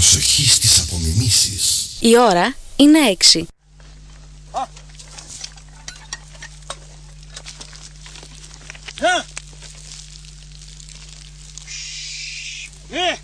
Προσοχή στις απομιμήσεις. Η ώρα είναι 6. Yeah.